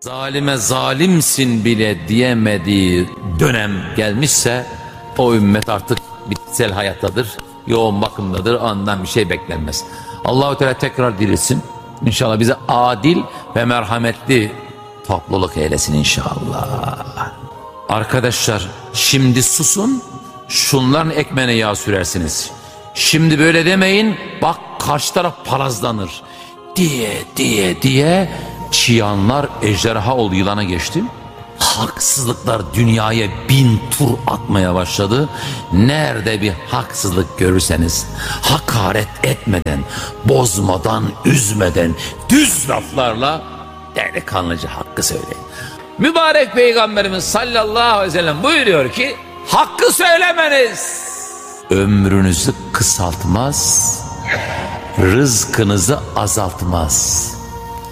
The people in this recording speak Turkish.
Zalime zalimsin bile diyemediği dönem gelmişse o ümmet artık bitkisel hayattadır, yoğun bakımdadır, ondan bir şey beklenmez. Allah-u Teala tekrar dirilsin. İnşallah bize adil ve merhametli topluluk eylesin inşallah. Arkadaşlar şimdi susun, şunların ekmeğine yağ sürersiniz. Şimdi böyle demeyin, bak karşı taraf palazlanır diye çıyanlar ejderha oldu, yılana geçti. Haksızlıklar dünyaya 1000 tur atmaya başladı. Nerede bir haksızlık görürseniz hakaret etmeden, bozmadan, üzmeden düz laflarla delikanlıca hakkı söyleyin. Mübarek Peygamberimiz sallallahu aleyhi ve sellem buyuruyor ki hakkı söylemeniz ömrünüzü kısaltmaz, rızkınızı azaltmaz.